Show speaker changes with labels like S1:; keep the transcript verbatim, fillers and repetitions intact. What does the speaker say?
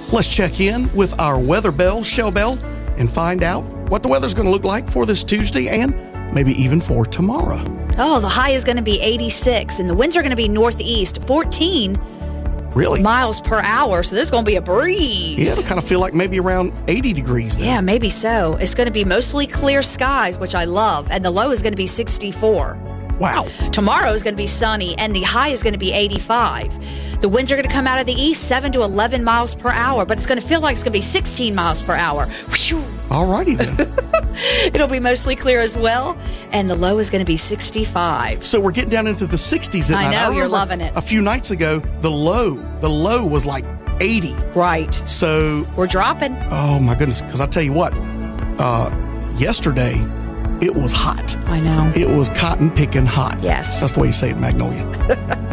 S1: Let's check in with our weather bell, Shell Bell, and find out what the weather's going to look like for this Tuesday and maybe even for tomorrow.
S2: Oh, the high is going to be eighty-six, and the winds are going to be northeast, fourteen
S1: Really?
S2: miles per hour. So there's going to be a breeze.
S1: Yeah, it'll kind of feel like maybe around eighty degrees there.
S2: Yeah, maybe so. It's going to be mostly clear skies, which I love, and the low is going to be sixty-four.
S1: Wow.
S2: Tomorrow is going to be sunny, and the high is going to be eighty-five. The winds are going to come out of the east, seven to eleven miles per hour, but it's going to feel like it's going to be sixteen miles per hour. Whew.
S1: All righty then.
S2: It'll be mostly clear as well, and the low is going to be sixty-five.
S1: So we're getting down into the sixties at
S2: I
S1: night.
S2: know, you're
S1: remember
S2: loving it.
S1: A few nights ago, the low, the low was like eighty.
S2: Right.
S1: So,
S2: We're dropping.
S1: oh my goodness, because I tell you what, uh, yesterday it was hot.
S2: I know.
S1: It was cotton picking hot.
S2: Yes.
S1: That's the way you say it, Magnolia.